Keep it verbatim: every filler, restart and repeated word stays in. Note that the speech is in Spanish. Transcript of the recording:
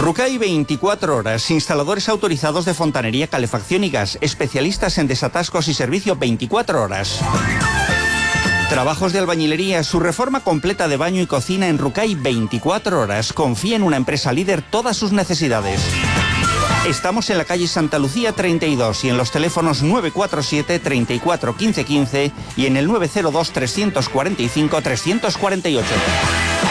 Rucay veinticuatro horas, instaladores autorizados de fontanería, calefacción y gas, especialistas en desatascos y servicio veinticuatro horas. Trabajos de albañilería, su reforma completa de baño y cocina en Rucay veinticuatro horas. Confía en una empresa líder todas sus necesidades. Estamos en la calle Santa Lucía treinta y dos y en los teléfonos nueve cuatro siete, treinta y cuatro, quince quince y en el nueve cero dos, trescientos cuarenta y cinco, trescientos cuarenta y ocho.